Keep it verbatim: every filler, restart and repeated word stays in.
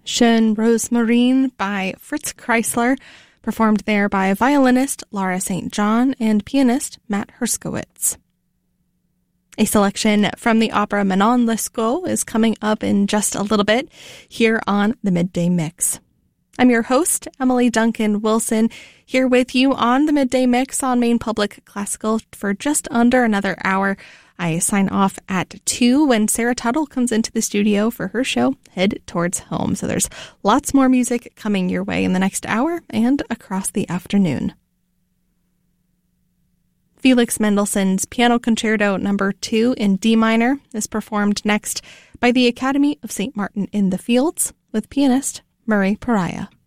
Schön Rosmarin by Fritz Kreisler, performed there by violinist Laura Saint John and pianist Matt Herskowitz. A selection from the opera Manon Lescaut is coming up in just a little bit here on the Midday Mix. I'm your host, Emily Duncan Wilson, here with you on the Midday Mix on Maine Public Classical for just under another hour. I sign off at two when Sarah Tuttle comes into the studio for her show, Head Towards Home. So there's lots more music coming your way in the next hour and across the afternoon. Felix Mendelssohn's Piano Concerto Number two in D minor is performed next by the Academy of Saint Martin in the Fields with pianist Murray Pariah.